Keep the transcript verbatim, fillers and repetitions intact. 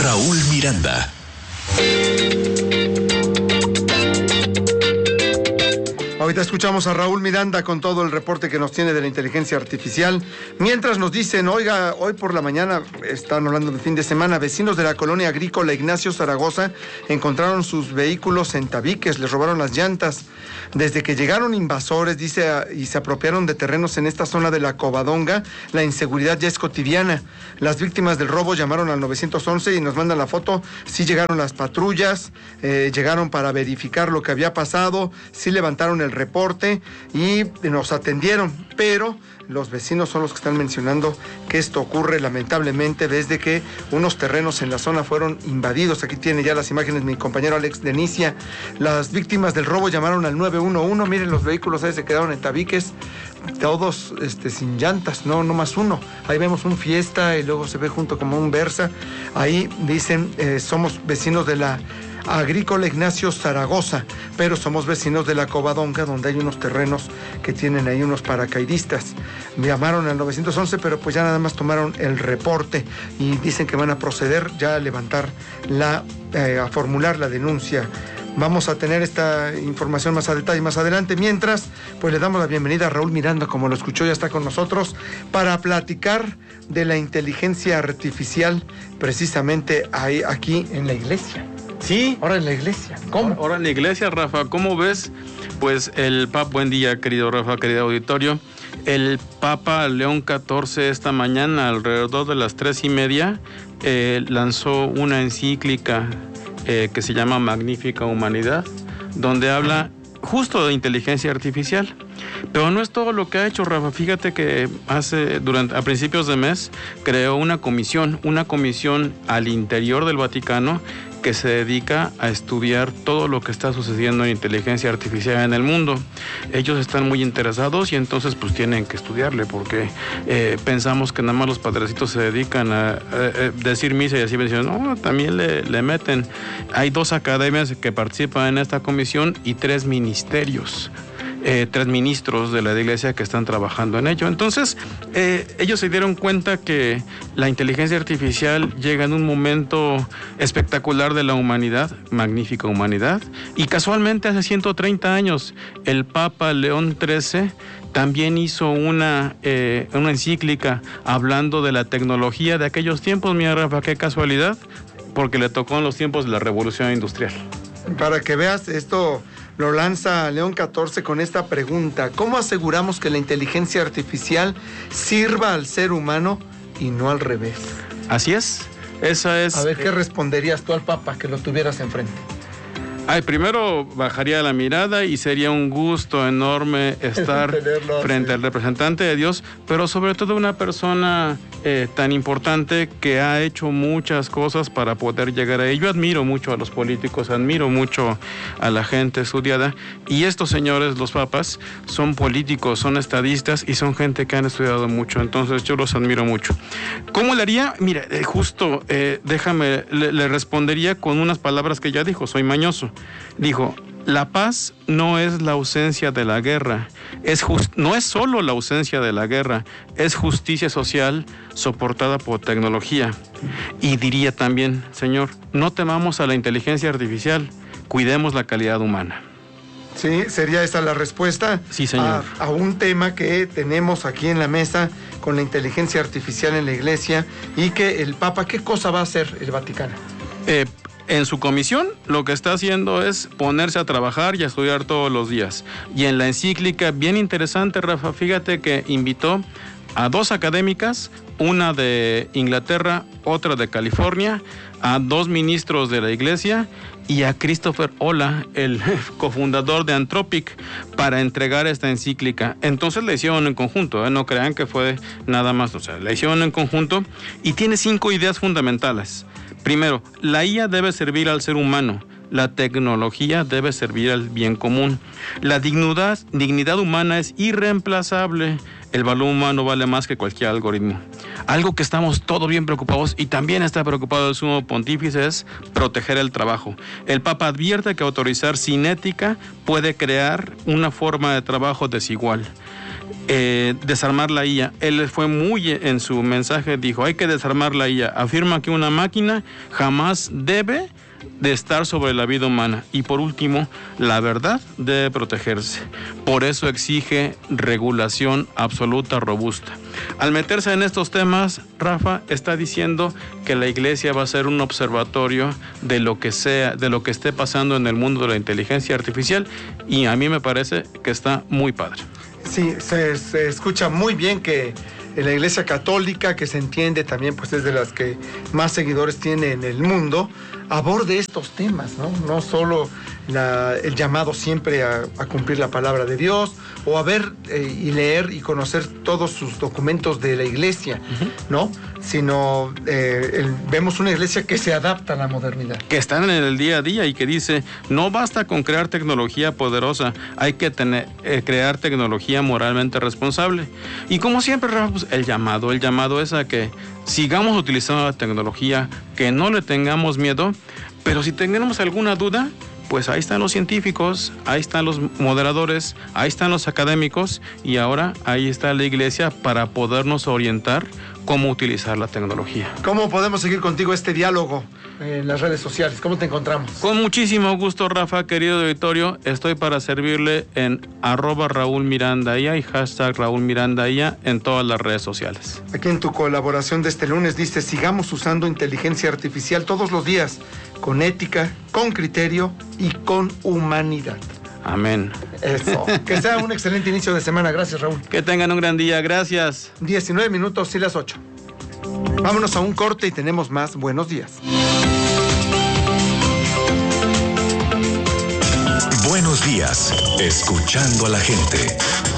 Raúl Miranda. Ahorita escuchamos a Raúl Miranda con todo el reporte que nos tiene de la inteligencia artificial. Mientras nos dicen, oiga, hoy por la mañana, están hablando de fin de semana, vecinos de la colonia agrícola Ignacio Zaragoza encontraron sus vehículos en tabiques, les robaron las llantas. Desde que llegaron invasores, dice, y se apropiaron de terrenos en esta zona de la Covadonga, la inseguridad ya es cotidiana. Las víctimas del robo llamaron al nueve once y nos mandan la foto. Sí llegaron las patrullas, eh, llegaron para verificar lo que había pasado, sí levantaron el reporte y nos atendieron, pero los vecinos son los que están mencionando que esto ocurre lamentablemente desde que unos terrenos en la zona fueron invadidos. Aquí tiene ya las imágenes mi compañero Alex Denicia. Las víctimas del robo llamaron al nueve uno uno, miren los vehículos ahí se quedaron en tabiques, todos este, sin llantas, no, no más uno. Ahí vemos un Fiesta y luego se ve junto como un Versa. Ahí dicen, eh, somos vecinos de la agrícola Ignacio Zaragoza, pero somos vecinos de la Covadonga, donde hay unos terrenos que tienen ahí unos paracaidistas. Me llamaron al nueve once, pero pues ya nada más tomaron el reporte y dicen que van a proceder ya a levantar la, eh, a formular la denuncia. Vamos a tener esta información más a detalle más adelante. Mientras, pues le damos la bienvenida a Raúl Miranda, como lo escuchó, ya está con nosotros, para platicar de la inteligencia artificial, precisamente ahí, aquí en la iglesia. Sí. Ahora en la iglesia. ¿Cómo? Ahora en la iglesia, Rafa. ¿Cómo ves? Pues el Papa, buen día, querido Rafa, querido auditorio. El Papa León catorce esta mañana, alrededor de las tres y media, eh, lanzó una encíclica eh, que se llama Magnífica Humanidad, donde habla justo de inteligencia artificial. Pero no es todo lo que ha hecho, Rafa. Fíjate que hace, durante, a principios de mes, creó una comisión, una comisión al interior del Vaticano que se dedica a estudiar todo lo que está sucediendo en inteligencia artificial en el mundo. Ellos están muy interesados y entonces pues tienen que estudiarle, porque eh, pensamos que nada más los padrecitos se dedican a, a, a decir misa y así mencionan. No, también le, le meten. Hay dos academias que participan en esta comisión y tres ministerios. Eh, tres ministros de la iglesia que están trabajando en ello. Entonces, eh, ellos se dieron cuenta que la inteligencia artificial llega en un momento espectacular de la humanidad, magnífica humanidad, y casualmente hace ciento treinta años el Papa León trece también hizo una, eh, una encíclica hablando de la tecnología de aquellos tiempos. Mira, Rafa, qué casualidad, porque le tocó en los tiempos de la revolución industrial. Para que veas, esto lo lanza León catorce con esta pregunta: ¿cómo aseguramos que la inteligencia artificial sirva al ser humano y no al revés? Así es, esa es... A ver, ¿qué responderías tú al Papa que lo tuvieras enfrente? Ay, primero bajaría la mirada y sería un gusto enorme estar frente al representante de Dios, pero sobre todo una persona eh, tan importante que ha hecho muchas cosas para poder llegar a ello. Yo admiro mucho a los políticos, admiro mucho a la gente estudiada, y estos señores, los papas, son políticos, son estadistas y son gente que han estudiado mucho, entonces yo los admiro mucho. ¿Cómo le haría? Mira, eh, justo, eh, déjame, le, le respondería con unas palabras que ya dijo, soy mañoso. Dijo, la paz no es la ausencia de la guerra, es just, no es solo la ausencia de la guerra, es justicia social soportada por tecnología. Y diría también, Señor, no temamos a la inteligencia artificial, cuidemos la calidad humana. Sí, sería esa la respuesta. Sí, señor. A, a un tema que tenemos aquí en la mesa con la inteligencia artificial en la iglesia, y que el Papa, ¿qué cosa va a hacer el Vaticano? Eh, En su comisión lo que está haciendo es ponerse a trabajar y a estudiar todos los días. Y en la encíclica, bien interesante, Rafa, fíjate que invitó a dos académicas, una de Inglaterra, otra de California, a dos ministros de la iglesia y a Christopher Olah, el cofundador de Anthropic, para entregar esta encíclica. Entonces la hicieron en conjunto, ¿eh? No crean que fue nada más, o sea, la hicieron en conjunto y tiene cinco ideas fundamentales. Primero, la I A debe servir al ser humano. La tecnología debe servir al bien común. La dignidad, dignidad humana es irreemplazable. El valor humano vale más que cualquier algoritmo. Algo que estamos todos bien preocupados, y también está preocupado el sumo pontífice, es proteger el trabajo. El Papa advierte que autorizar sin ética puede crear una forma de trabajo desigual. eh, desarmar la I A. Él fue muy en su mensaje, dijo, hay que desarmar la I A. Afirma que una máquina jamás debe de estar sobre la vida humana. Y por último, la verdad debe protegerse. Por eso exige regulación absoluta, robusta. Al meterse en estos temas, Rafa está diciendo que la Iglesia va a ser un observatorio de lo que sea, de lo que esté pasando en el mundo de la inteligencia artificial, y a mí me parece que está muy padre. Sí, se, se escucha muy bien que en la Iglesia Católica, que se entiende también, pues es de las que más seguidores tiene en el mundo, aborde estos temas, ¿no? No solo la, el llamado siempre a, a cumplir la palabra de Dios, o a ver eh, y leer y conocer todos sus documentos de la Iglesia, uh-huh. ¿no? Sino eh, el, vemos una Iglesia que se adapta a la modernidad. Que están en el día a día y que dice, no basta con crear tecnología poderosa, hay que tener, eh, crear tecnología moralmente responsable. Y como siempre, Rafa, pues, el llamado, el llamado es a que sigamos utilizando la tecnología, que no le tengamos miedo, pero si tenemos alguna duda, pues ahí están los científicos, ahí están los moderadores, ahí están los académicos, y ahora ahí está la Iglesia para podernos orientar cómo utilizar la tecnología. ¿Cómo podemos seguir contigo este diálogo en las redes sociales? ¿Cómo te encontramos? Con muchísimo gusto, Rafa, querido auditorio. Estoy para servirle en arroba Raúl Miranda I A y hashtag Raúl Miranda I A en todas las redes sociales. Aquí en tu colaboración de este lunes dice, sigamos usando inteligencia artificial todos los días, con ética, con criterio y con humanidad. Amén. Eso. Que sea un excelente inicio de semana. Gracias, Raúl. Que tengan un gran día. Gracias. diecinueve minutos y las ocho. Vámonos a un corte y tenemos más buenos días. Buenos días. Escuchando a la gente.